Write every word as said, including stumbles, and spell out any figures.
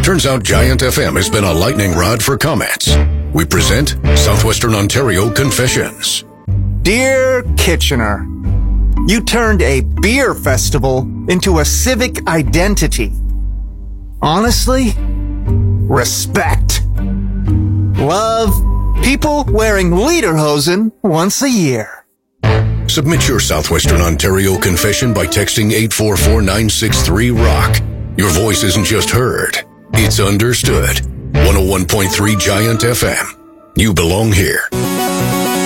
Turns out Giant F M has been a lightning rod for comments. We present Southwestern Ontario Confessions. Dear Kitchener, you turned a beer festival into a civic identity. Honestly, respect. Love, people wearing lederhosen once a year. Submit your Southwestern Ontario confession by texting eight four four nine six three rock. Your voice isn't just heard, it's understood. one oh one point three Giant F M. You belong here.